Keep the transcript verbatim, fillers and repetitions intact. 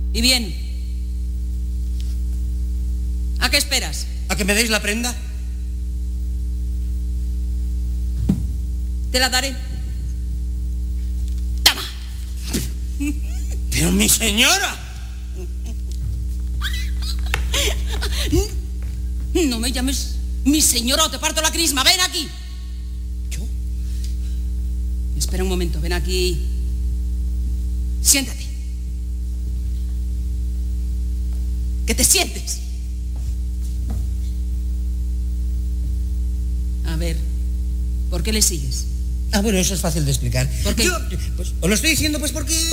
Y bien. ¿A qué esperas? ¿A que me deis la prenda? Te la daré. ¡Toma! ¡Pero mi señora! No me llames mi señora o te parto la crisma. ¡Ven aquí! ¿Yo? Espera un momento, ven aquí. Siéntate. Que te sientes. A ver, ¿por qué le sigues? Ah, bueno, eso es fácil de explicar. ¿Por qué? Yo, pues, os lo estoy diciendo pues porque...